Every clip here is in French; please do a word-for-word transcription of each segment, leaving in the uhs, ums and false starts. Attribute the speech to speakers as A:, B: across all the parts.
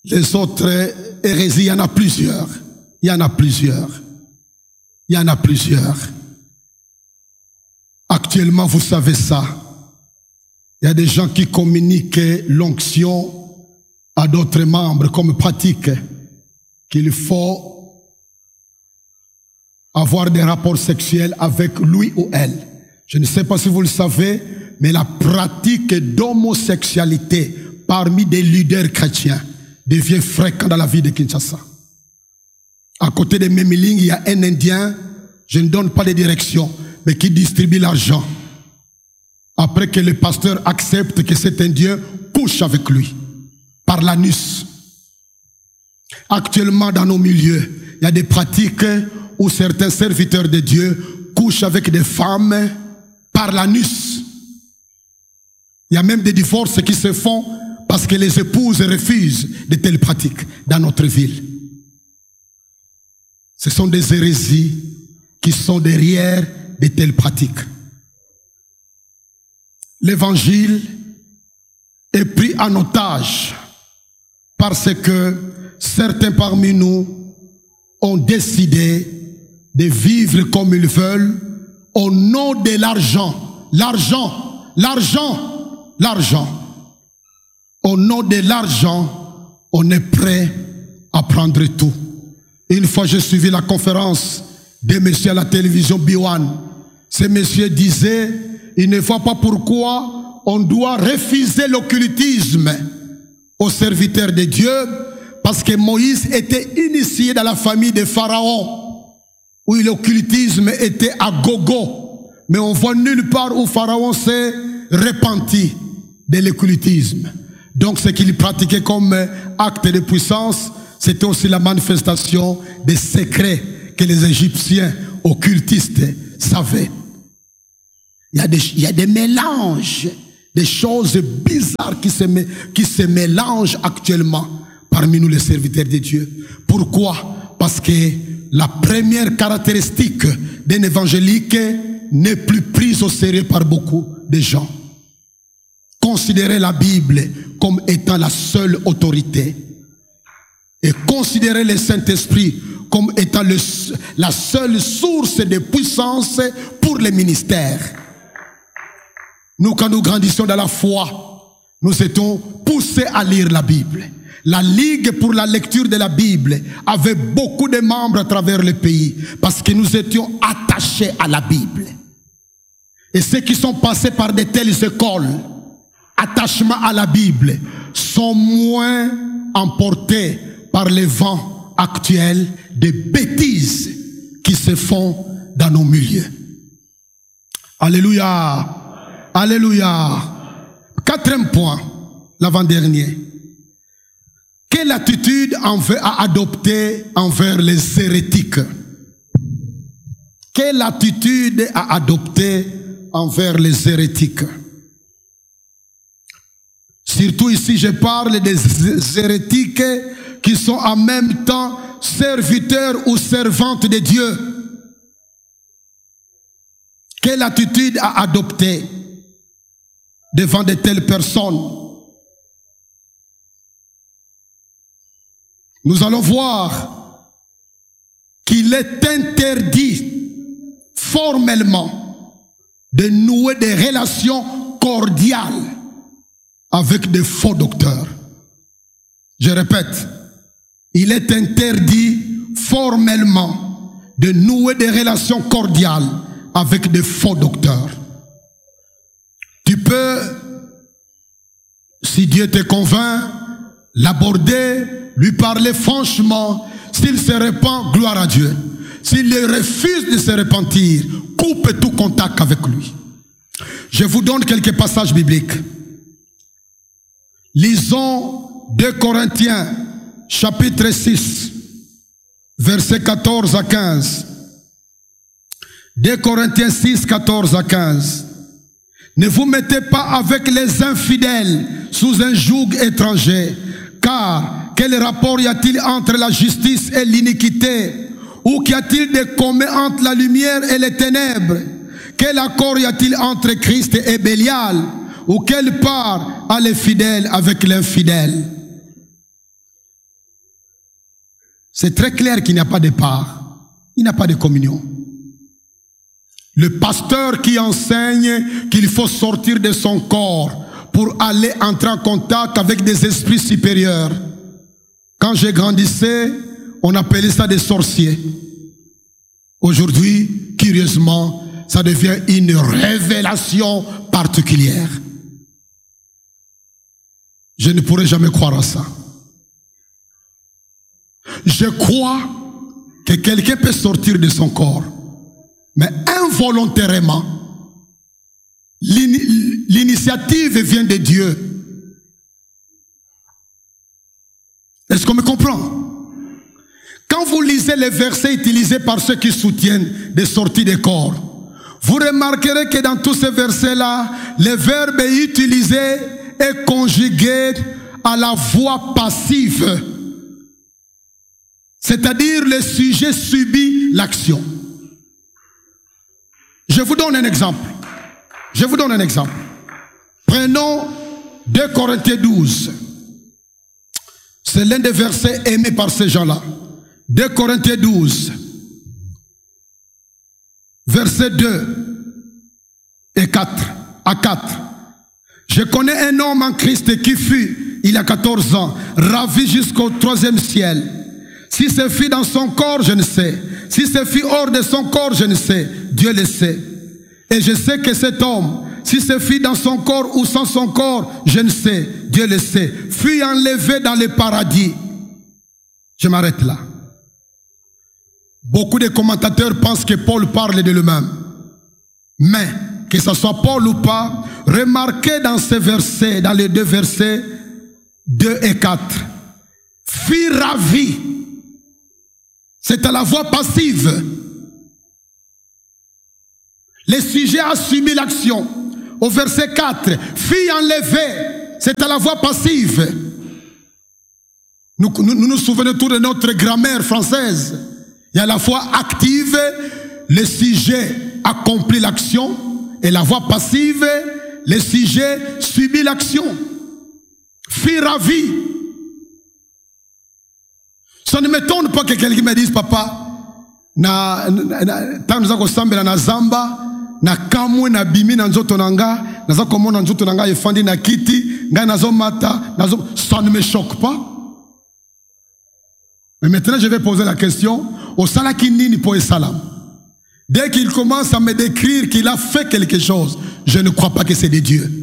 A: Les autres hérésies, il y en a plusieurs. Il y en a plusieurs. Il y en a plusieurs. Actuellement, vous savez ça. Il y a des gens qui communiquent l'onction à d'autres membres comme pratique qu'il faut avoir des rapports sexuels avec lui ou elle. Je ne sais pas si vous le savez, mais la pratique d'homosexualité parmi des leaders chrétiens devient fréquent dans la vie de Kinshasa. À côté de Memiling, il y a un Indien, je ne donne pas de direction, mais qui distribue l'argent. Après que le pasteur accepte que cet Indien couche avec lui, par l'anus. Actuellement, dans nos milieux, il y a des pratiques où certains serviteurs de Dieu couchent avec des femmes par l'anus. Il y a même des divorces qui se font parce que les épouses refusent de telles pratiques dans notre ville. Ce sont des hérésies qui sont derrière de telles pratiques. L'évangile est pris en otage parce que certains parmi nous ont décidé de vivre comme ils veulent au nom de l'argent. L'argent, l'argent, l'argent. Au nom de l'argent, on est prêt à prendre tout. Une fois, j'ai suivi la conférence de monsieur à la télévision B un. Ce monsieur disait, il ne voit pas pourquoi on doit refuser l'occultisme aux serviteurs de Dieu, parce que Moïse était initié dans la famille de Pharaon, où l'occultisme était à gogo. Mais on voit nulle part où Pharaon s'est repenti de l'occultisme. Donc ce qu'il pratiquait comme acte de puissance, c'était aussi la manifestation des secrets que les Égyptiens occultistes savaient. Il y a des, il y a des mélanges, des choses bizarres qui se, qui se mélangent actuellement parmi nous les serviteurs de Dieu. Pourquoi? Parce que la première caractéristique d'un évangélique n'est plus prise au sérieux par beaucoup de gens. Considérer la Bible comme étant la seule autorité et considérer le Saint-Esprit comme étant le, la seule source de puissance pour les ministères. Nous, quand nous grandissions dans la foi, nous étions poussés à lire la Bible. La Ligue pour la lecture de la Bible avait beaucoup de membres à travers le pays parce que nous étions attachés à la Bible. Et ceux qui sont passés par de telles écoles, attachement à la Bible, sont moins emportés par les vents actuels de bêtises qui se font dans nos milieux. Alléluia. Alléluia. Quatrième point, l'avant-dernier. Quelle attitude à adopter envers les hérétiques? Quelle attitude à adopter envers les hérétiques? Surtout ici, je parle des hérétiques qui sont en même temps serviteurs ou servantes de Dieu. Quelle attitude à adopter devant de telles personnes? Nous allons voir qu'il est interdit formellement de nouer des relations cordiales avec des faux docteurs. Je répète, il est interdit formellement de nouer des relations cordiales avec des faux docteurs. Tu peux, si Dieu te convainc, l'aborder, lui parler franchement. S'il se repent, gloire à Dieu. S'il refuse de se repentir, coupe tout contact avec lui. Je vous donne quelques passages bibliques. Lisons deux Corinthiens, chapitre six, versets quatorze à quinze. deux Corinthiens six, quatorze à quinze. Ne vous mettez pas avec les infidèles sous un joug étranger, car quel rapport y a-t-il entre la justice et l'iniquité? Ou qu'y a-t-il de commun entre la lumière et les ténèbres? Quel accord y a-t-il entre Christ et Bélial? Ou quelle part a les fidèles avec l'infidèle? c'est très clair qu'il n'y a pas de part, il n'y a pas de communion. Le pasteur qui enseigne qu'il faut sortir de son corps pour aller entrer en contact avec des esprits supérieurs. Quand j'ai grandissé, on appelait ça des sorciers. Aujourd'hui, curieusement, ça devient une révélation particulière. Je ne pourrai jamais croire à ça. Je crois que quelqu'un peut sortir de son corps, mais involontairement, l'initiative vient de Dieu. Est-ce qu'on me comprend? Quand vous lisez les versets utilisés par ceux qui soutiennent des sorties de corps, vous remarquerez que dans tous ces versets-là, le verbe utilisé est conjugué à la voix passive. C'est-à-dire le sujet subit l'action. Je vous donne un exemple. Je vous donne un exemple. Prenons deux Corinthiens douze. C'est l'un des versets aimés par ces gens-là. deux Corinthiens douze. Versets deux et quatre à quatre. Je connais un homme en Christ qui fut, il y a quatorze ans, ravi jusqu'au troisième ciel. Si c'est fit dans son corps, je ne sais. Si c'est fit hors de son corps, je ne sais. Dieu le sait. Et je sais que cet homme, si c'est fit dans son corps ou sans son corps, je ne sais. Dieu le sait. Fut enlevé dans le paradis. Je m'arrête là. Beaucoup de commentateurs pensent que Paul parle de lui-même. Mais, que ce soit Paul ou pas, remarquez dans ces versets, dans les deux versets deux et quatre, fut ravi. C'est à la voix passive. Le sujet a subi l'action. Au verset quatre, fut enlevé. C'est à la voix passive. Nous, nous nous, nous souvenons tous de notre grammaire française. Il y a la voix active, le sujet accomplit l'action, et la voix passive, le sujet subit l'action. Fut ravi. Ça ne m'étonne pas que quelqu'un me dise, papa, na tant nous avons sambela na zamba, na kamwe na bimi na nzoto nanga, na za komona nzoto nanga efandi na kiti, nga nazo mata, nazo, ça ne me choque pas. Mais maintenant je vais poser la question, au salaki nini po salam. Dès qu'il commence à me décrire qu'il a fait quelque chose, je ne crois pas que c'est de Dieu.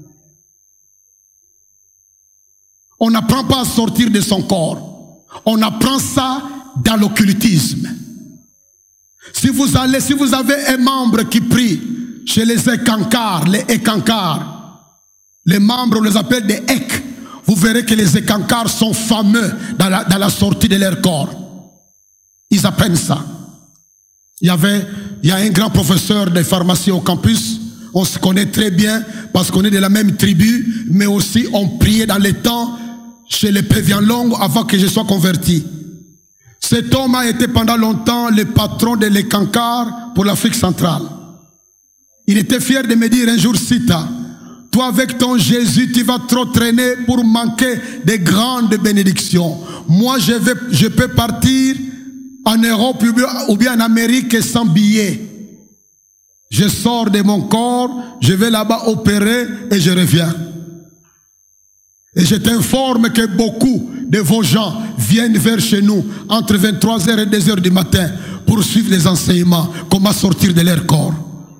A: On n'apprend pas à sortir de son corps. On apprend ça dans l'occultisme. Si vous allez, si vous avez un membre qui prie chez les écancars, les écancars, les membres, on les appelle des ek, vous verrez que les écancars sont fameux dans la, dans la sortie de leur corps. Ils apprennent ça. Il y avait, il y a un grand professeur de pharmacie au campus, on se connaît très bien parce qu'on est de la même tribu, mais aussi on priait dans les temps chez les Pévians Longs avant que je sois converti. Cet homme a été pendant longtemps le patron de l'Écancard pour l'Afrique centrale. Il était fier de me dire un jour, Sita, toi avec ton Jésus, tu vas trop traîner pour manquer de grandes bénédictions. Moi, je, vais, je peux partir en Europe ou bien en Amérique sans billet. Je sors de mon corps, je vais là-bas opérer et je reviens. Et je t'informe que beaucoup de vos gens viennent vers chez nous entre vingt-trois heures et deux heures du matin pour suivre les enseignements, comment sortir de leur corps.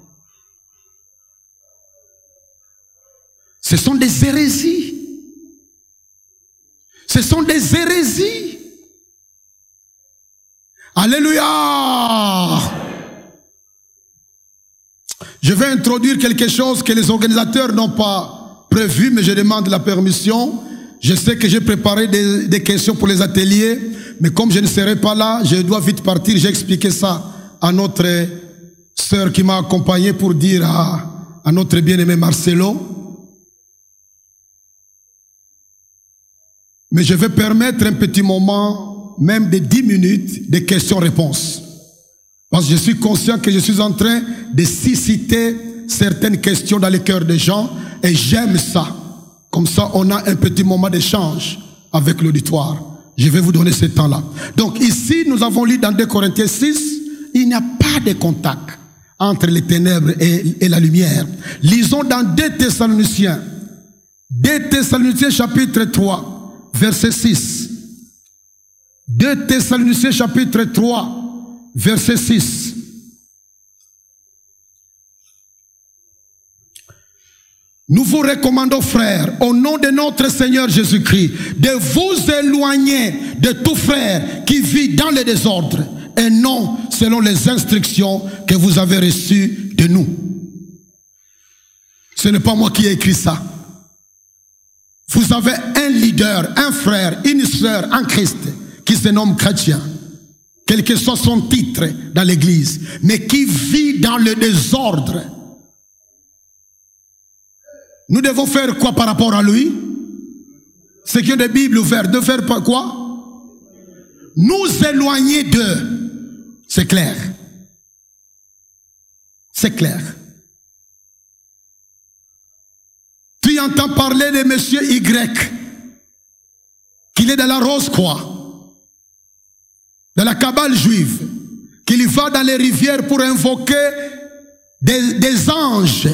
A: Ce sont des hérésies. Ce sont des hérésies. Alléluia. Je vais introduire quelque chose que les organisateurs n'ont pas prévu, mais je demande la permission. Je sais que j'ai préparé des, des questions pour les ateliers, mais comme je ne serai pas là, je dois vite partir. J'ai expliqué ça à notre sœur qui m'a accompagné pour dire à, à notre bien-aimé Marcelo. Mais je vais permettre un petit moment, même de dix minutes, de questions-réponses. Parce que je suis conscient que je suis en train de susciter certaines questions dans les cœurs des gens. Et j'aime ça. Comme ça, on a un petit moment d'échange avec l'auditoire. Je vais vous donner ce temps-là. Donc ici, nous avons lu dans deux Corinthiens six, il n'y a pas de contact entre les ténèbres et, et la lumière. Lisons dans deux Thessaloniciens. deux Thessaloniciens chapitre trois, verset six. deux Thessaloniciens chapitre trois, verset six. Nous vous recommandons, frères, au nom de notre Seigneur Jésus-Christ, de vous éloigner de tout frère qui vit dans le désordre et non selon les instructions que vous avez reçues de nous. Ce n'est pas moi qui ai écrit ça. Vous avez un leader, un frère, une sœur en Christ qui se nomme chrétien, quel que soit son titre dans l'église, mais qui vit dans le désordre. Nous devons faire quoi par rapport à lui? Ce qui est de Bible ouverte, de faire quoi? Nous éloigner d'eux. C'est clair. C'est clair. Tu entends parler de monsieur Y, qu'il est dans la Rose-Croix, dans la cabale juive, qu'il va dans les rivières pour invoquer des, des anges.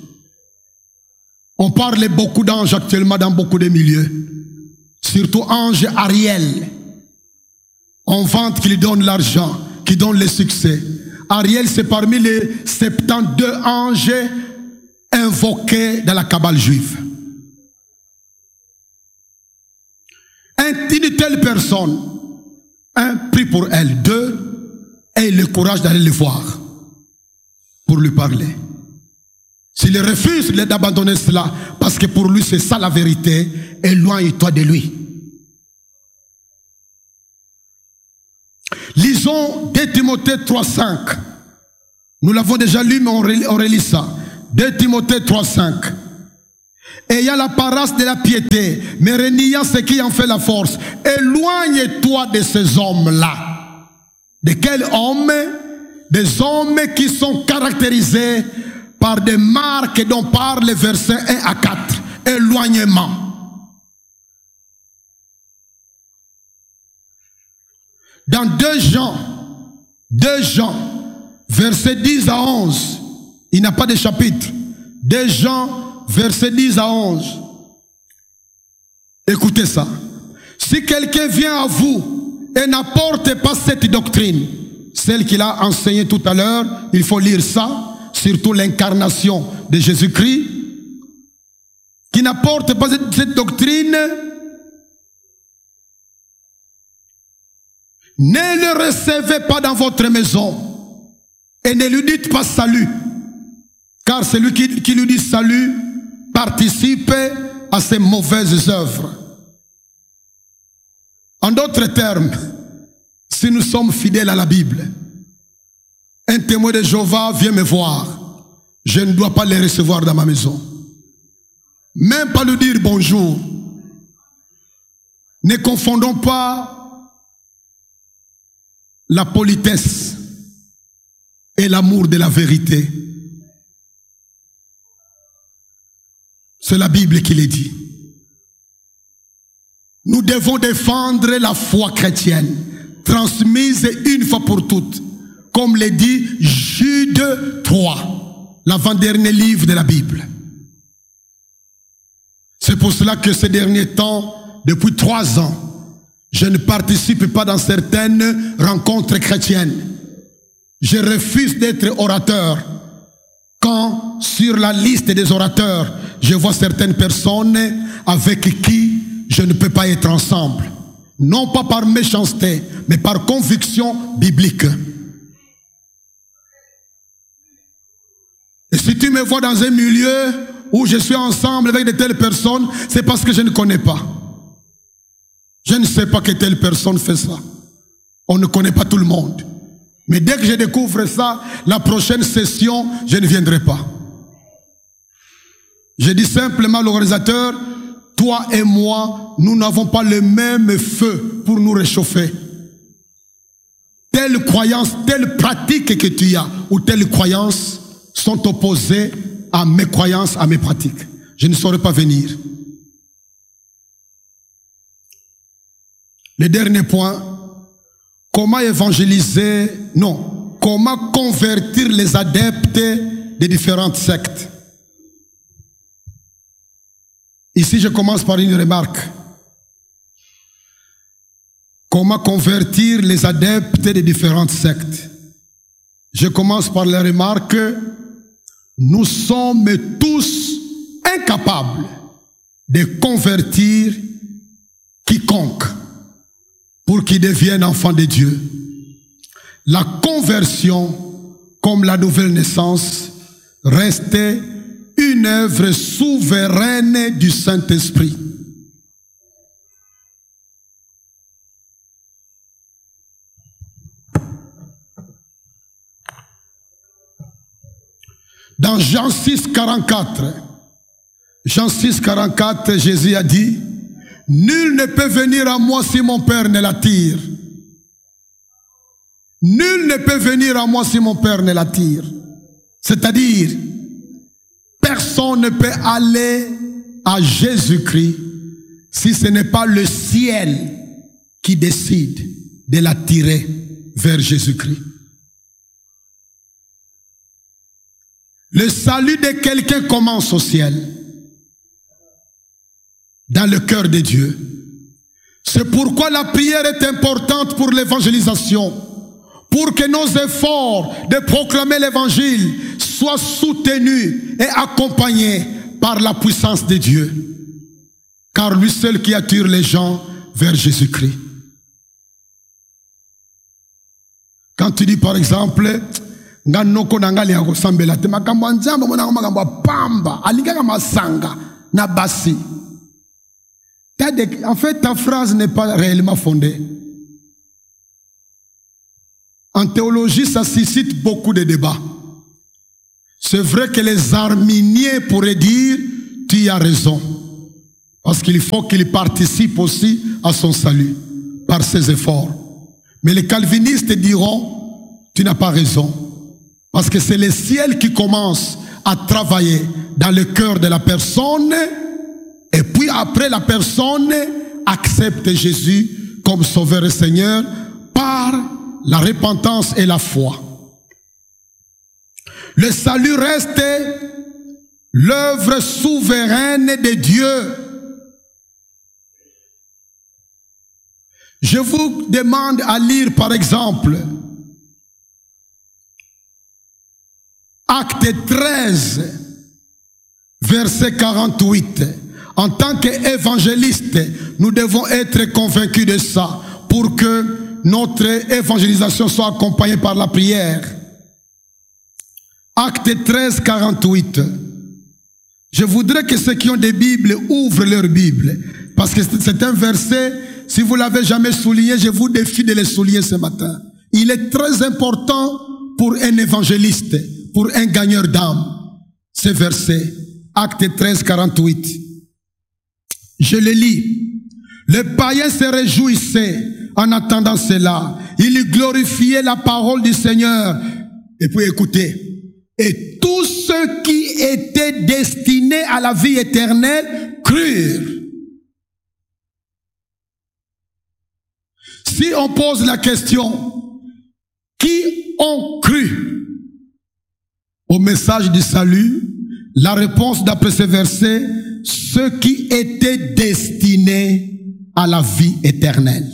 A: On parle beaucoup d'anges actuellement dans beaucoup de milieux. Surtout ange Ariel. On vante qu'il donne l'argent, qu'il donne le succès. Ariel, c'est parmi les soixante-douze anges invoqués dans la cabale juive. Une telle personne, un, prie pour elle. Deux, ait le courage d'aller le voir pour lui parler. S'il refuse d'abandonner cela, parce que pour lui c'est ça la vérité, éloigne-toi de lui. Lisons deux Timothée trois, cinq. Nous l'avons déjà lu, mais on relit, on relit ça. deux Timothée trois, cinq. Ayant l'apparence de la piété, mais reniant ce qui en fait la force, éloigne-toi de ces hommes-là. De quels hommes? Des hommes qui sont caractérisés par des marques dont parle les versets un à quatre. Éloignement. Dans deux Jean, deux Jean, versets dix à onze, il n'y a pas de chapitre. deux Jean, versets dix à onze. Écoutez ça. Si quelqu'un vient à vous et n'apporte pas cette doctrine, celle qu'il a enseignée tout à l'heure, il faut lire ça, surtout l'incarnation de Jésus-Christ, qui n'apporte pas cette, cette doctrine, ne le recevez pas dans votre maison et ne lui dites pas salut, car celui qui, qui lui dit salut participe à ses mauvaises œuvres. En d'autres termes, si nous sommes fidèles à la Bible, un témoin de Jéhovah vient me voir, je ne dois pas les recevoir dans ma maison. Même pas lui dire bonjour. Ne confondons pas la politesse et l'amour de la vérité. C'est la Bible qui le dit. Nous devons défendre la foi chrétienne, transmise une fois pour toutes, comme le dit Jude trois, l'avant-dernier livre de la Bible. C'est pour cela que ces derniers temps, depuis trois ans, je ne participe pas dans certaines rencontres chrétiennes. Je refuse d'être orateur. Quand, sur la liste des orateurs, je vois certaines personnes avec qui je ne peux pas être ensemble. Non pas par méchanceté, mais par conviction biblique. Et si tu me vois dans un milieu où je suis ensemble avec de telles personnes, c'est parce que je ne connais pas. Je ne sais pas que telle personne fait ça. On ne connaît pas tout le monde. Mais dès que je découvre ça, la prochaine session, je ne viendrai pas. Je dis simplement à l'organisateur, toi et moi, nous n'avons pas le même feu pour nous réchauffer. Telle croyance, telle pratique que tu as, ou telle croyance, sont opposées à mes croyances, à mes pratiques. Je ne saurais pas venir. Le dernier point, comment évangéliser, non, comment convertir les adeptes des différentes sectes. Ici, je commence par une remarque. Comment convertir les adeptes des différentes sectes. Je commence par la remarque, nous sommes tous incapables de convertir quiconque pour qu'il devienne enfant de Dieu. La conversion, comme la nouvelle naissance, reste une œuvre souveraine du Saint-Esprit. Dans Jean six, quarante-quatre, Jean six, quarante-quatre, Jésus a dit, « Nul ne peut venir à moi si mon Père ne l'attire. Nul ne peut venir à moi si mon Père ne l'attire. » C'est-à-dire, personne ne peut aller à Jésus-Christ si ce n'est pas le ciel qui décide de l'attirer vers Jésus-Christ. Le salut de quelqu'un commence au ciel, dans le cœur de Dieu. C'est pourquoi la prière est importante pour l'évangélisation, pour que nos efforts de proclamer l'évangile soient soutenus et accompagnés par la puissance de Dieu. Car lui seul qui attire les gens vers Jésus-Christ. Quand tu dis par exemple, nganoko nangali ya kosambela te makambo nzambe mona makambo pamba alingaka masanga na basi. En fait, ta phrase n'est pas réellement fondée. En théologie, ça suscite beaucoup de débats. C'est vrai que les arminiens pourraient dire « tu as raison ». Parce qu'il faut qu'il participe aussi à son salut par ses efforts. Mais les calvinistes diront « tu n'as pas raison ». Parce que c'est le ciel qui commence à travailler dans le cœur de la personne. Et puis après, la personne accepte Jésus comme Sauveur et Seigneur par la repentance et la foi. Le salut reste l'œuvre souveraine de Dieu. Je vous demande à lire par exemple Acte treize, verset quarante-huit. En tant qu'évangélistes, nous devons être convaincus de ça pour que notre évangélisation soit accompagnée par la prière. Acte treize, quarante-huit. Je voudrais que ceux qui ont des Bibles ouvrent leur Bible. Parce que c'est un verset, si vous ne l'avez jamais souligné, je vous défie de le souligner ce matin. Il est très important pour un évangéliste, pour un gagneur d'âme. Ce verset, Acte treize, quarante-huit. Je le lis. Le païen se réjouissait en attendant cela. Il glorifiait la parole du Seigneur. Et puis écoutez. Et tous ceux qui étaient destinés à la vie éternelle crurent. Si on pose la question, qui ont cru au message du salut, la réponse d'après ce verset, ceux qui étaient destinés à la vie éternelle.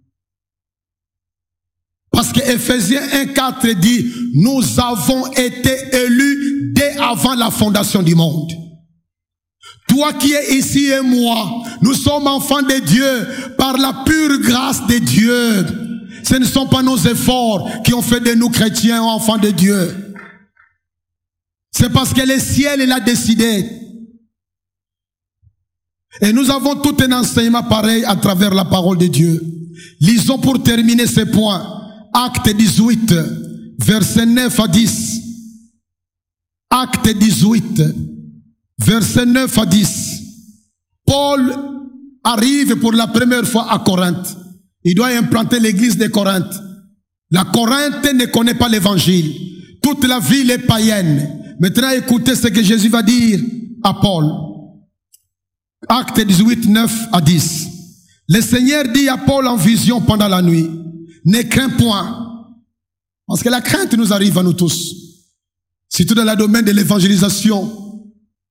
A: Parce que Ephésiens un, quatre dit, nous avons été élus dès avant la fondation du monde. Toi qui es ici et moi, nous sommes enfants de Dieu par la pure grâce de Dieu. Ce ne sont pas nos efforts qui ont fait de nous chrétiens ou enfants de Dieu. C'est parce que le ciel l'a décidé. Et nous avons tout un enseignement pareil à travers la parole de Dieu. Lisons pour terminer ce point. Acte dix-huit, versets neuf à dix. Acte dix-huit, versets neuf à dix. Paul arrive pour la première fois à Corinthe. Il doit implanter l'église de Corinthe. La Corinthe ne connaît pas l'évangile. Toute la ville est païenne. Maintenant, écoutez ce que Jésus va dire à Paul. Acte dix-huit, neuf à dix. Le Seigneur dit à Paul en vision pendant la nuit, ne crains point. Parce que la crainte nous arrive à nous tous. Surtout dans le domaine de l'évangélisation.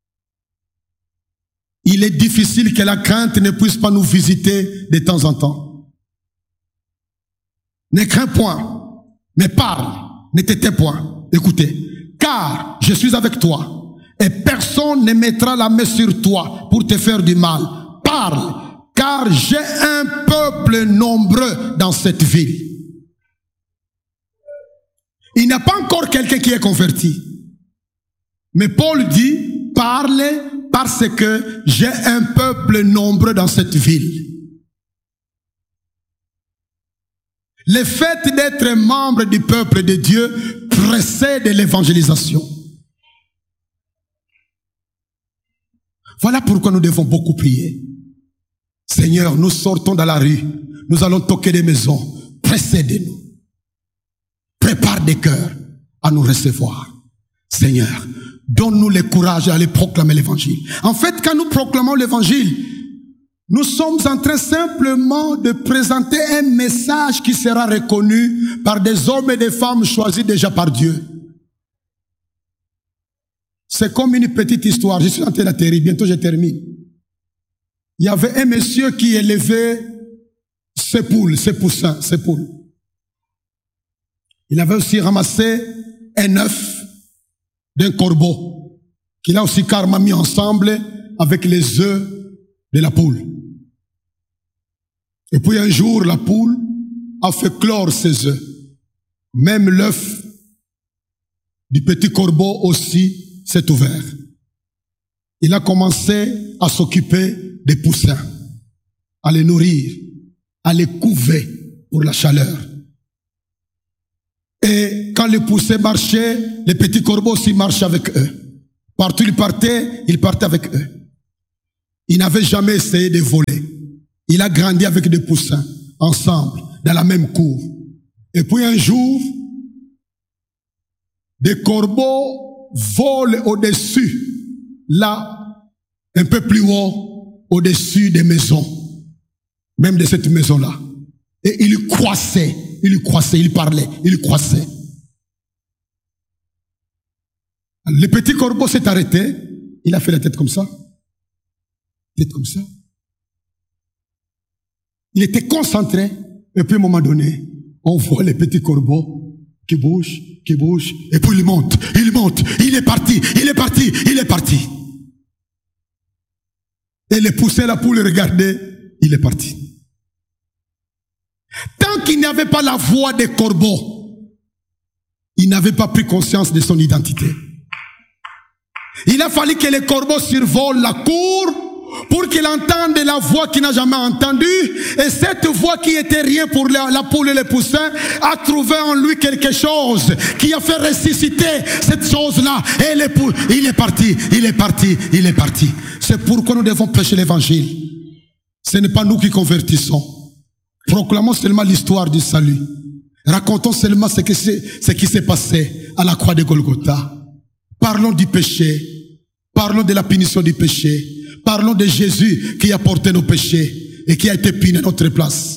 A: Il est difficile que la crainte ne puisse pas nous visiter de temps en temps. Ne crains point, mais parle, ne te tais point. Écoutez, car je suis avec toi et personne ne mettra la main sur toi pour te faire du mal. Parle, car j'ai un peuple nombreux dans cette ville. Il n'y a pas encore quelqu'un qui est converti. Mais Paul dit, parlez parce que j'ai un peuple nombreux dans cette ville. Le fait d'être membre du peuple de Dieu précède l'évangélisation. Voilà pourquoi nous devons beaucoup prier. Seigneur, nous sortons dans la rue, nous allons toquer des maisons, précède-nous. Prépare des cœurs à nous recevoir. Seigneur, donne-nous le courage d'aller proclamer l'évangile. En fait, quand nous proclamons l'évangile, nous sommes en train simplement de présenter un message qui sera reconnu par des hommes et des femmes choisis déjà par Dieu. C'est comme une petite histoire. Je suis en train de la terminer. Bientôt je termine. Il y avait un monsieur qui élevait ses poules, ses poussins, ses poules. Il avait aussi ramassé un œuf d'un corbeau qu'il a aussi carrément mis ensemble avec les œufs de la poule. Et puis un jour, la poule a fait clore ses œufs. Même l'œuf du petit corbeau aussi s'est ouvert. Il a commencé à s'occuper des poussins, à les nourrir, à les couver pour la chaleur. Et quand les poussins marchaient, les petits corbeaux aussi marchaient avec eux. Partout ils partaient, ils partaient avec eux. Il n'avait jamais essayé de voler. Il a grandi avec des poussins, ensemble, dans la même cour. Et puis un jour, des corbeaux volent au-dessus, là, un peu plus haut, au-dessus des maisons, même de cette maison-là. Et il croissait, il croissait, il parlait, il croissait. Le petit corbeau s'est arrêté, il a fait la tête comme ça, tête comme ça. Il était concentré, et puis à un moment donné, on voit les petits corbeaux qui bougent, qui bougent, et puis il monte, il monte, il est parti, il est parti, il est parti. Et les poussins, la poule regardait, il est parti. Tant qu'il n'y avait pas la voix des corbeaux, il n'avait pas pris conscience de son identité. Il a fallu que les corbeaux survolent la cour pour qu'il entende la voix qu'il n'a jamais entendue. Et cette voix qui était rien pour la, la poule et les poussins a trouvé en lui quelque chose qui a fait ressusciter cette chose-là. Et les poules, il est parti, il est parti, il est parti. C'est pourquoi nous devons prêcher l'évangile. Ce n'est pas nous qui convertissons. Proclamons seulement l'histoire du salut. Racontons seulement ce, que ce qui s'est passé à la croix de Golgotha. Parlons du péché. Parlons de la punition du péché. Parlons de Jésus qui a porté nos péchés et qui a été puni à notre place.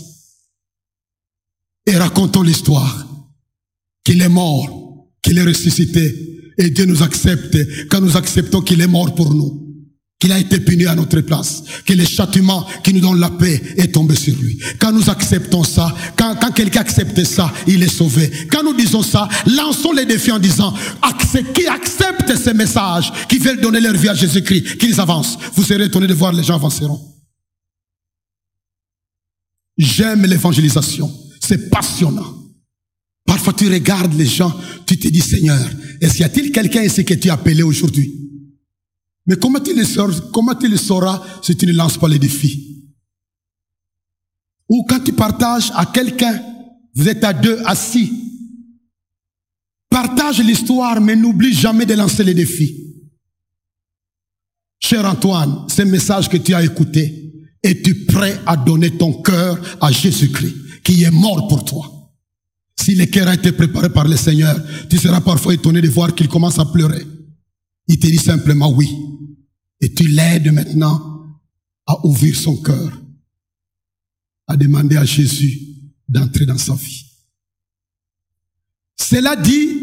A: Et racontons l'histoire. Qu'il est mort, qu'il est ressuscité. Et Dieu nous accepte quand nous acceptons qu'il est mort pour nous. Qu'il a été puni à notre place, que le châtiment qui nous donne la paix est tombé sur lui. Quand nous acceptons ça, quand, quand quelqu'un accepte ça, il est sauvé. Quand nous disons ça, lançons les défis en disant, qui acceptent ces messages, qui veulent donner leur vie à Jésus-Christ, qu'ils avancent. Vous serez étonnés de voir les gens avanceront. J'aime l'évangélisation, c'est passionnant. Parfois tu regardes les gens, tu te dis, Seigneur, est-ce qu'il y a-t-il quelqu'un ici que tu as appelé aujourd'hui? Mais comment tu le sauras, comment tu le sauras si tu ne lances pas les défis? Ou quand tu partages à quelqu'un, vous êtes à deux assis, partage l'histoire, mais n'oublie jamais de lancer les défis. Cher Antoine, ce message que tu as écouté, es-tu prêt à donner ton cœur à Jésus-Christ, qui est mort pour toi? Si le cœur a été préparé par le Seigneur, tu seras parfois étonné de voir qu'il commence à pleurer. Il te dit simplement oui. Et tu l'aides maintenant à ouvrir son cœur. a demandé à Jésus d'entrer dans sa vie. Cela dit,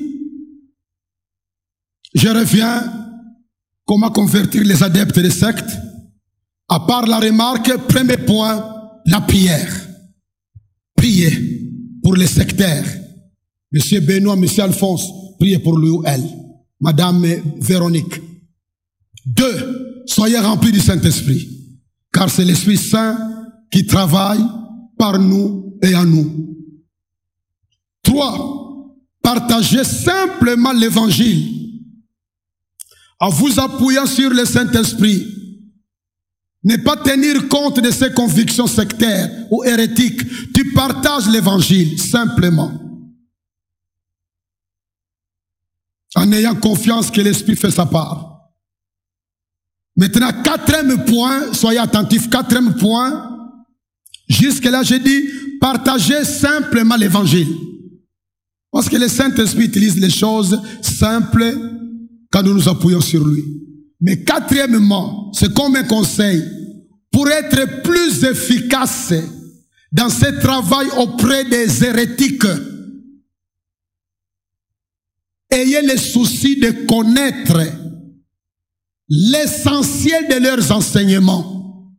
A: je reviens, comment convertir les adeptes des sectes? À part la remarque, premier point, la prière. Priez pour les sectaires. Monsieur Benoît, Monsieur Alphonse, priez pour lui ou elle. Madame Véronique. Deux, soyez remplis du Saint-Esprit, car c'est l'Esprit Saint qui travaille par nous et en nous. Trois, partagez simplement l'Évangile en vous appuyant sur le Saint-Esprit. Ne pas tenir compte de ses convictions sectaires ou hérétiques. Tu partages l'Évangile simplement, en ayant confiance que l'Esprit fait sa part. Maintenant, quatrième point, soyez attentifs, quatrième point, jusque-là j'ai dit, partagez simplement l'Évangile. Parce que le Saint-Esprit utilise les choses simples quand nous nous appuyons sur lui. Mais quatrièmement, c'est comme un conseil, pour être plus efficace dans ce travail auprès des hérétiques, ayez le souci de connaître l'essentiel de leurs enseignements.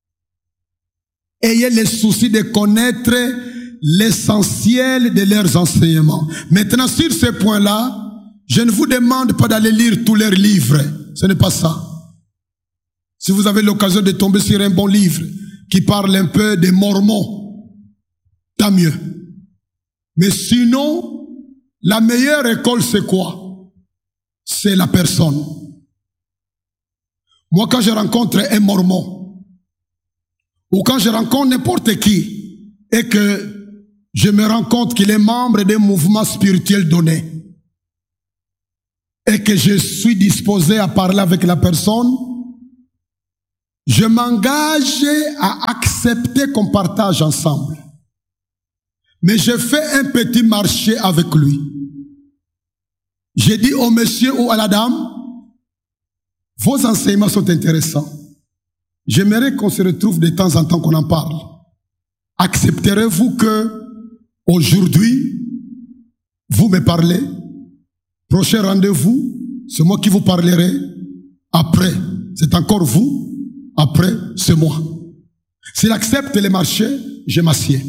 A: Ayez le souci de connaître l'essentiel de leurs enseignements. Maintenant, sur ce point-là, je ne vous demande pas d'aller lire tous leurs livres. Ce n'est pas ça. Si vous avez l'occasion de tomber sur un bon livre qui parle un peu des Mormons, tant mieux. Mais sinon, la meilleure école, c'est quoi? C'est la personne. Moi, quand je rencontre un Mormon, ou quand je rencontre n'importe qui, et que je me rends compte qu'il est membre d'un mouvement spirituel donné, et que je suis disposé à parler avec la personne, je m'engage à accepter qu'on partage ensemble. Mais je fais un petit marché avec lui. Je dis au monsieur ou à la dame, vos enseignements sont intéressants. J'aimerais qu'on se retrouve de temps en temps, qu'on en parle. Accepterez-vous que aujourd'hui, vous me parlez? Prochain rendez-vous, c'est moi qui vous parlerai. Après, c'est encore vous. Après, c'est moi. S'il accepte les marchés, je m'assieds.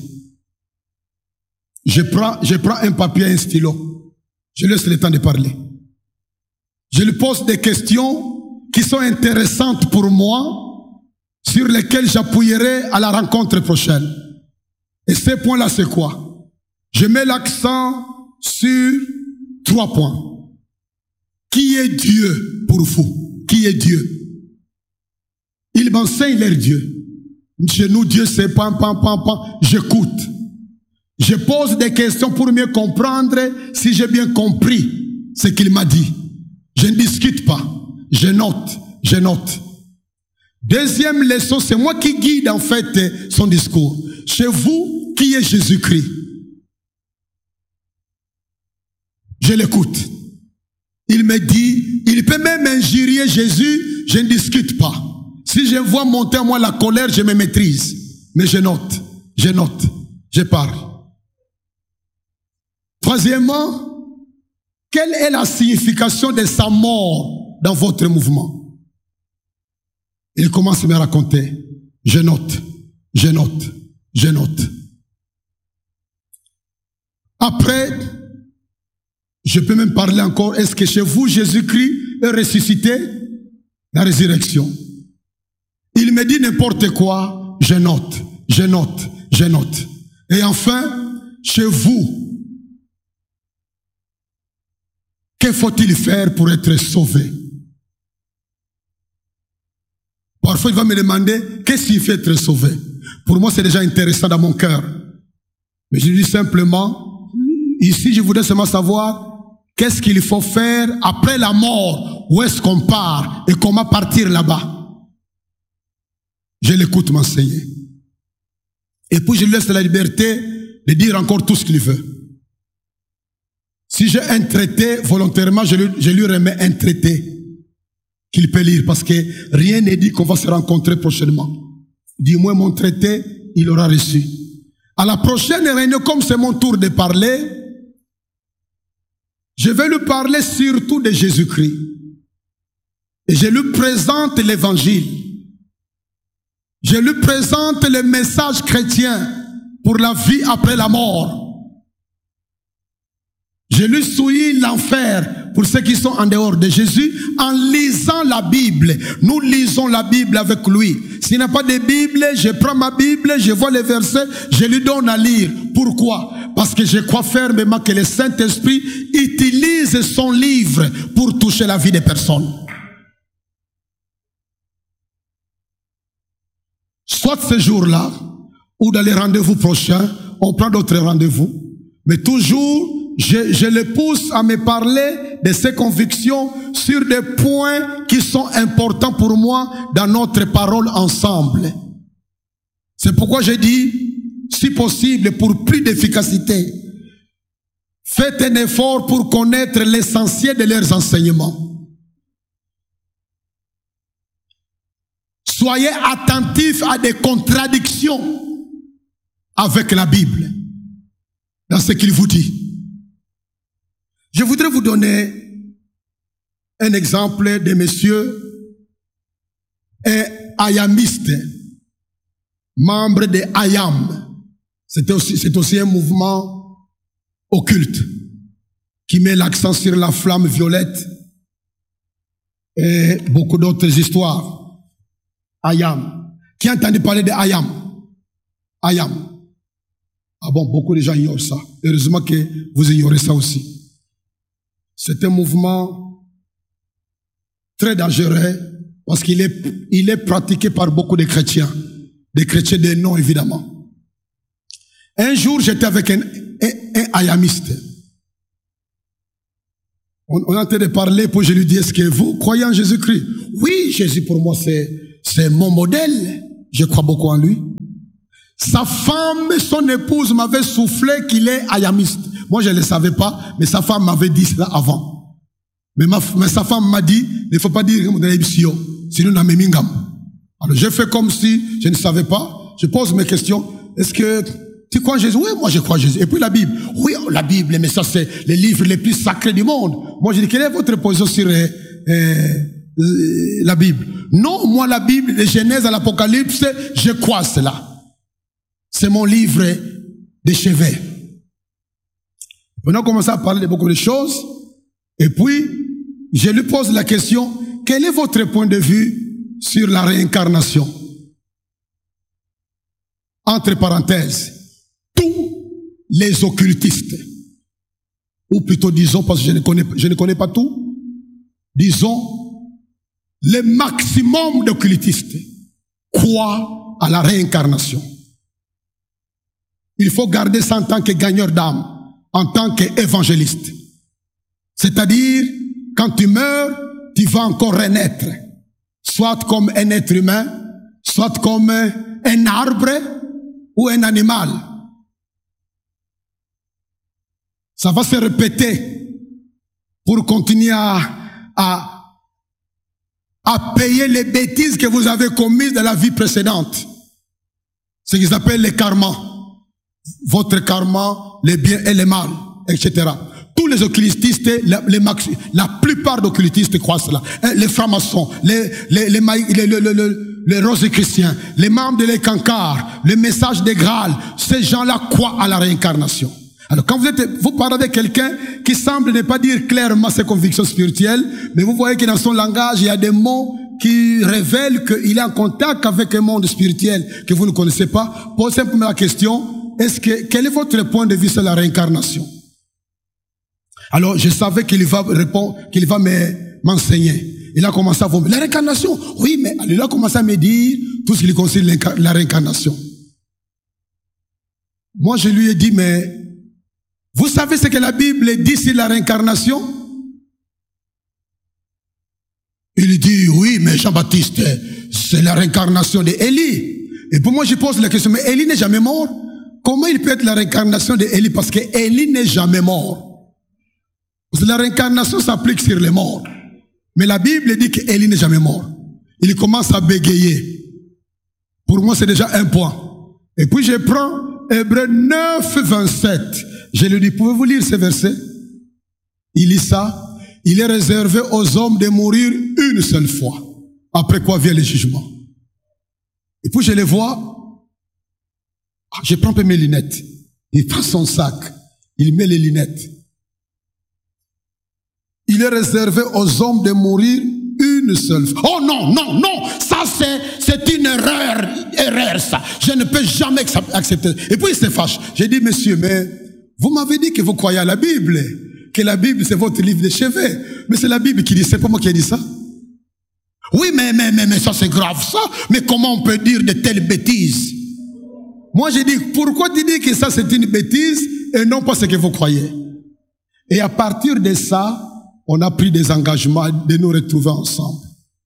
A: Je prends, je prends un papier et un stylo. Je laisse le temps de parler. Je lui pose des questions qui sont intéressantes pour moi, sur lesquelles j'appuierai à la rencontre prochaine. Et ces points-là, c'est quoi? Je mets l'accent sur trois points. Qui est Dieu pour vous? Qui est Dieu? Ils m'enseignent leur Dieu. Chez nous, Dieu, c'est pam, pam, pam, pam. J'écoute. Je pose des questions pour mieux comprendre si j'ai bien compris ce qu'il m'a dit. Je ne discute pas. Je note. Je note. Deuxième leçon, c'est moi qui guide en fait son discours. Chez vous, qui est Jésus-Christ? Je l'écoute. Il me dit, il peut même injurier Jésus, je ne discute pas. Si je vois monter en moi la colère, je me maîtrise. Mais je note, je note, je parle. Troisièmement, quelle est la signification de sa mort dans votre mouvement? Il commence à me raconter. Je note, je note, je note. Après, je peux même parler encore. Est-ce que chez vous, Jésus-Christ est ressuscité? La résurrection. Il me dit n'importe quoi, je note, je note, je note. Et enfin, chez vous, que faut-il faire pour être sauvé? Parfois, il va me demander, qu'est-ce qu'il fait être sauvé? Pour moi, c'est déjà intéressant dans mon cœur. Mais je lui dis simplement, ici, je voudrais seulement savoir, qu'est-ce qu'il faut faire après la mort? Où est-ce qu'on part? Et comment partir là-bas? Je l'écoute m'enseigner. Et puis je lui laisse la liberté de dire encore tout ce qu'il veut. Si j'ai un traité, volontairement, je lui, je lui remets un traité qu'il peut lire, parce que rien n'est dit qu'on va se rencontrer prochainement. Dis-moi mon traité, il aura reçu. À la prochaine réunion, comme c'est mon tour de parler, je vais lui parler surtout de Jésus-Christ. Et je lui présente l'évangile. Je lui présente le message chrétien pour la vie après la mort. Je lui souille l'enfer pour ceux qui sont en dehors de Jésus en lisant la Bible. Nous lisons la Bible avec lui. S'il n'a pas de Bible, je prends ma Bible, je vois les versets, je lui donne à lire. Pourquoi? Parce que je crois fermement que le Saint-Esprit utilise son livre pour toucher la vie des personnes. Soit ce jour-là, ou dans les rendez-vous prochains, on prend d'autres rendez-vous. Mais toujours, je, je le pousse à me parler de ses convictions sur des points qui sont importants pour moi dans notre parole ensemble. C'est pourquoi je dis, si possible, pour plus d'efficacité, faites un effort pour connaître l'essentiel de leurs enseignements. Soyez attentifs à des contradictions avec la Bible dans ce qu'il vous dit. Je voudrais vous donner un exemple de monsieur, un ayamiste, membre de Ayam. C'est aussi, c'est aussi un mouvement occulte qui met l'accent sur la flamme violette et beaucoup d'autres histoires. Ayam. Qui a entendu parler de Ayam? Ayam. Ah bon, beaucoup de gens ignorent ça. Heureusement que vous ignorez ça aussi. C'est un mouvement très dangereux parce qu'il est, il est pratiqué par beaucoup de chrétiens. Des chrétiens de nom, évidemment. Un jour, j'étais avec un, un, un ayamiste. On, on est en train de parler, puis je lui dis, est-ce que vous croyez en Jésus-Christ? Oui, Jésus pour moi, c'est C'est mon modèle. Je crois beaucoup en lui. Sa femme, son épouse m'avait soufflé qu'il est ayamiste. Moi, je ne le savais pas, mais sa femme m'avait dit cela avant. Mais, ma, mais sa femme m'a dit, il ne faut pas dire sinon on a mimingam. Alors, j'ai fait comme si je ne savais pas. Je pose mes questions. Est-ce que tu crois en Jésus? Oui, moi je crois en Jésus. Et puis la Bible. Oui, la Bible, mais ça c'est les livres les plus sacrés du monde. Moi, je dis, quelle est votre position sur euh, euh, la Bible? Non, moi la Bible, de Genèse à l'Apocalypse, je crois cela. C'est mon livre de chevet. On a commencé à parler de beaucoup de choses, et puis je lui pose la question, quel est votre point de vue sur la réincarnation? Entre parenthèses, tous les occultistes, ou plutôt disons, parce que je ne connais, je ne connais pas tout, disons, le maximum d'occultistes croient à la réincarnation. Il faut garder ça en tant que gagneur d'âme, en tant qu'évangéliste. C'est-à-dire, quand tu meurs, tu vas encore renaître. Soit comme un être humain, soit comme un arbre ou un animal. Ça va se répéter pour continuer à, à à payer les bêtises que vous avez commises dans la vie précédente. Ce qu'ils appellent les karmas. Votre karma, les biens et les mal, et cetera. Tous les occultistes, la, les max, la plupart d'occultistes croient cela. Les francs-maçons, les, les, les, les, les, les, les, les rosicruciens, les membres de l'Écancard, le message des Graal, ces gens-là croient à la réincarnation. Alors quand vous êtes, vous parlez de quelqu'un qui semble ne pas dire clairement ses convictions spirituelles, mais vous voyez que dans son langage, il y a des mots qui révèlent qu'il est en contact avec un monde spirituel que vous ne connaissez pas. Posez simplement la question, est-ce que, quel est votre point de vue sur la réincarnation? Alors, je savais qu'il va répondre, qu'il va me, m'enseigner. Il a commencé à vomir. La réincarnation? Oui, mais il a commencé à me dire tout ce qu'il concerne la réincarnation. Moi, je lui ai dit, mais vous savez ce que la Bible dit sur la réincarnation? Il dit, oui, mais Jean-Baptiste, c'est la réincarnation d'Élie. Et pour moi, je pose la question, mais Élie n'est jamais mort. Comment il peut être la réincarnation d'Élie? Parce que Élie n'est jamais mort. Parce que la réincarnation s'applique sur les morts. Mais la Bible dit qu'Élie n'est jamais mort. Il commence à bégayer. Pour moi, c'est déjà un point. Et puis je prends Hébreux neuf, vingt-sept. Je lui dis, pouvez-vous lire ce verset? Il lit ça. Il est réservé aux hommes de mourir une seule fois. Après quoi vient le jugement. Et puis je les vois. Je prends un peu mes lunettes. Il prend son sac. Il met les lunettes. Il est réservé aux hommes de mourir une seule fois. Oh non, non, non. Ça c'est, c'est une erreur. Erreur ça. Je ne peux jamais accepter. Et puis il se fâche. J'ai dit, monsieur, mais vous m'avez dit que vous croyez à la Bible. Que la Bible c'est votre livre de chevet. Mais c'est la Bible qui dit, c'est pas moi qui ai dit ça. Oui, mais, mais, mais, mais ça c'est grave ça. Mais comment on peut dire de telles bêtises? Moi j'ai dit, pourquoi tu dis que ça c'est une bêtise et non pas ce que vous croyez? Et à partir de ça, on a pris des engagements de nous retrouver ensemble.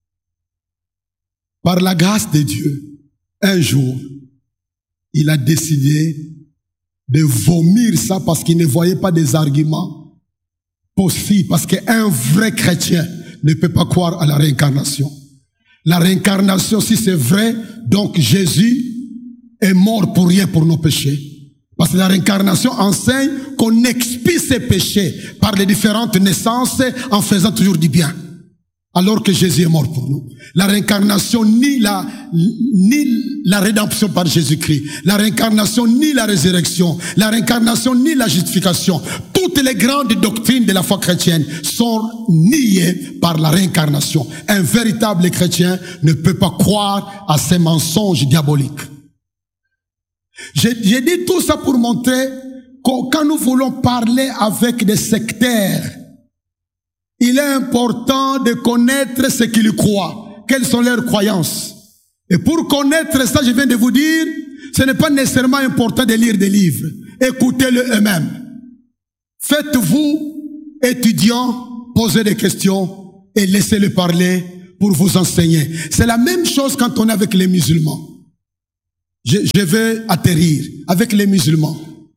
A: Par la grâce de Dieu, un jour, il a décidé de vomir ça parce qu'il ne voyait pas des arguments possibles. Parce qu'un vrai chrétien ne peut pas croire à la réincarnation. La réincarnation, si c'est vrai, donc Jésus est mort pour rien pour nos péchés. Parce que la réincarnation enseigne qu'on expie ses péchés par les différentes naissances en faisant toujours du bien. Alors que Jésus est mort pour nous. La réincarnation ni la, ni la rédemption par Jésus-Christ. La réincarnation ni la résurrection. La réincarnation ni la justification. Toutes les grandes doctrines de la foi chrétienne sont niées par la réincarnation. Un véritable chrétien ne peut pas croire à ces mensonges diaboliques. J'ai dit tout ça pour montrer que quand nous voulons parler avec des sectaires, il est important de connaître ce qu'ils croient, quelles sont leurs croyances. Et pour connaître ça, je viens de vous dire, ce n'est pas nécessairement important de lire des livres. Écoutez-le eux-mêmes. Faites-vous, étudiants, poser des questions et laissez-le parler pour vous enseigner. C'est la même chose quand on est avec les musulmans. Je, je vais atterrir avec les musulmans.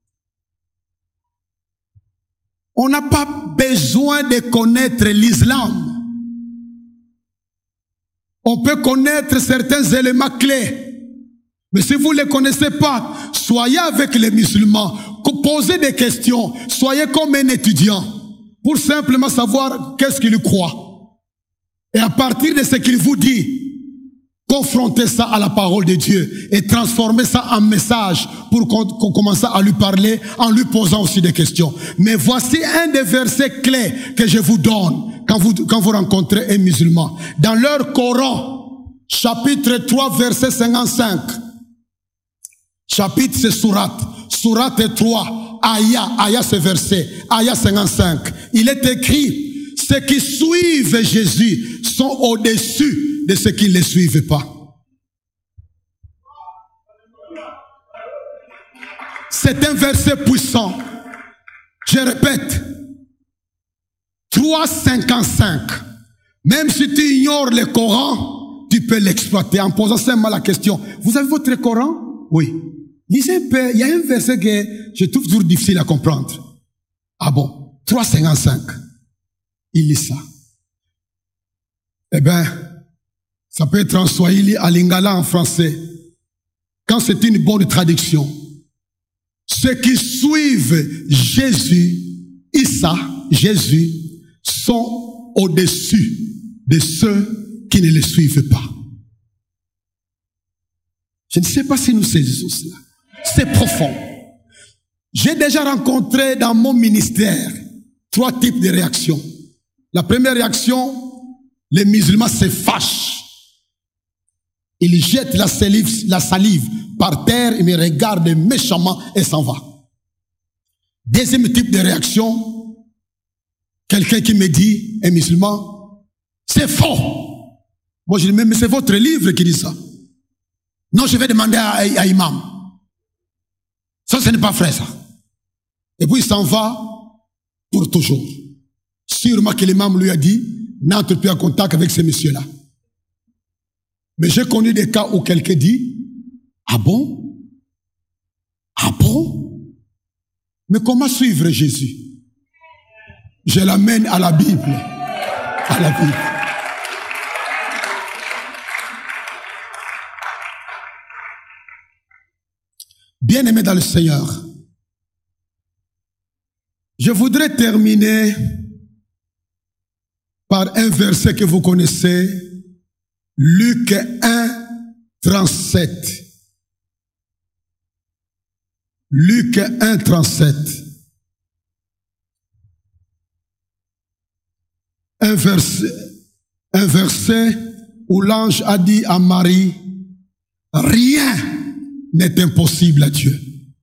A: On n'a pas besoin de connaître l'islam. On peut connaître certains éléments clés. Mais si vous ne les connaissez pas, soyez avec les musulmans, posez des questions, soyez comme un étudiant, pour simplement savoir qu'est-ce qu'il croit. Et à partir de ce qu'il vous dit, confrontez ça à la parole de Dieu et transformez ça en message pour qu'on qu'on commence à lui parler en lui posant aussi des questions. Mais voici un des versets clés que je vous donne quand vous, quand vous rencontrez un musulman. Dans leur Coran, chapitre trois, verset cinquante-cinq. Chapitre, c'est Sourate. Sourate trois, Aya, Aya c'est verset, Aya cinquante-cinq. Il est écrit, ceux qui suivent Jésus sont au-dessus de ceux qui ne les suivent pas. C'est un verset puissant. Je répète, trois cinquante-cinq. Même si tu ignores le Coran, tu peux l'exploiter en posant simplement la question. Vous avez votre Coran? Oui. Lisez un peu, il y a un verset que je trouve toujours difficile à comprendre. Ah bon? trois cinquante-cinq. Il lit ça. Eh bien, ça peut être en swahili, à lingala en français. Quand c'est une bonne traduction. Ceux qui suivent Jésus, Issa, Jésus, sont au-dessus de ceux qui ne le suivent pas. Je ne sais pas si nous saisissons cela. C'est profond. J'ai déjà rencontré dans mon ministère trois types de réactions. La première réaction, les musulmans se fâchent. Ils jettent la salive, la salive par terre et me regardent méchamment et s'en va. Deuxième type de réaction, quelqu'un qui me dit, un musulman, c'est faux. Moi je dis, mais c'est votre livre qui dit ça. Non, je vais demander à, à, à imam. Ça, ce n'est pas vrai, ça. Et puis il s'en va pour toujours. Sûrement que l'imam lui a dit, n'entre plus en contact avec ces messieurs-là. Mais j'ai connu des cas où quelqu'un dit, ah bon? Ah bon? Mais comment suivre Jésus? Je l'amène à la Bible. À la Bible. Bien-aimés dans le Seigneur, je voudrais terminer par un verset que vous connaissez, Luc un, trente-sept. Luc un, trente-sept. Un verset, un verset où l'ange a dit à Marie, rien n'est impossible à Dieu.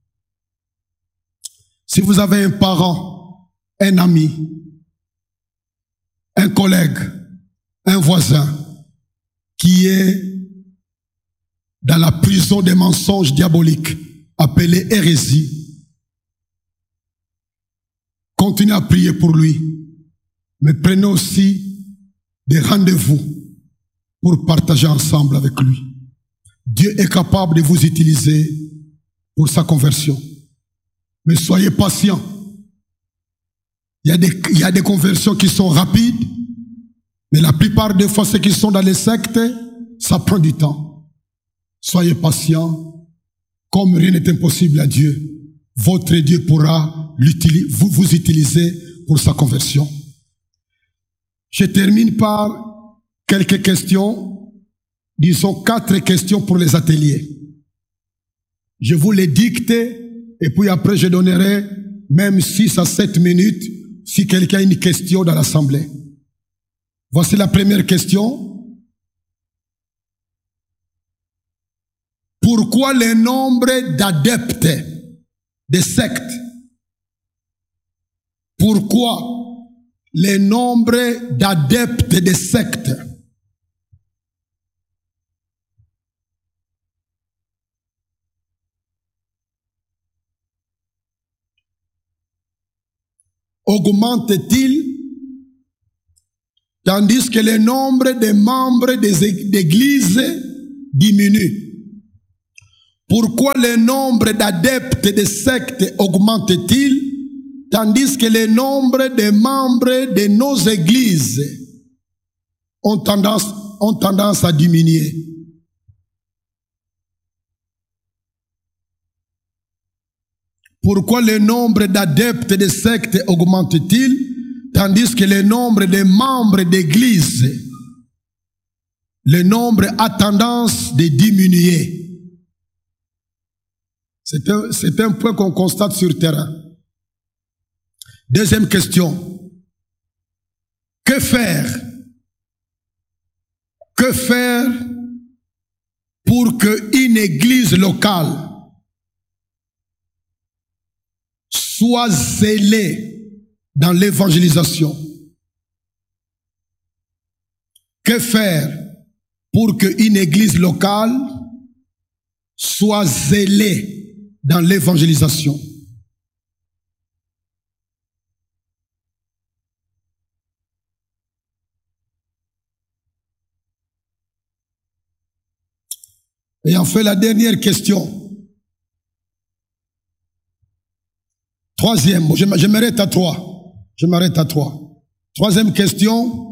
A: Si vous avez un parent, un ami, un collègue, un voisin qui est dans la prison des mensonges diaboliques, appelée hérésie, continuez à prier pour lui, mais prenez aussi des rendez-vous pour partager ensemble avec lui. Dieu est capable de vous utiliser pour sa conversion. Mais soyez patients. Il y a des, il y a des conversions qui sont rapides, mais la plupart des fois, ceux qui sont dans les sectes, ça prend du temps. Soyez patients. Comme rien n'est impossible à Dieu, votre Dieu pourra vous, vous utiliser pour sa conversion. Je termine par quelques questions, disons quatre questions pour les ateliers. Je vous les dicte et puis après je donnerai même six à sept minutes si quelqu'un a une question dans l'assemblée. Voici la première question. Pourquoi le nombre d'adeptes des sectes? Pourquoi le nombre d'adeptes des sectes augmente-t-il tandis que le nombre de membres des églises diminue? Pourquoi le nombre d'adeptes des sectes augmente-t-il tandis que le nombre de membres de nos églises ont tendance, ont tendance à diminuer? Pourquoi le nombre d'adeptes des sectes augmente-t-il tandis que le nombre de membres d'église, le nombre a tendance de diminuer? C'est un, c'est un point qu'on constate sur le terrain. Deuxième question. Que faire? Que faire pour qu'une église locale soit zélée dans l'évangélisation? Que faire pour qu'une église locale soit zélée dans l'évangélisation? Et enfin, la dernière question. Troisième, je m'arrête à trois. Je m'arrête à trois. Troisième question.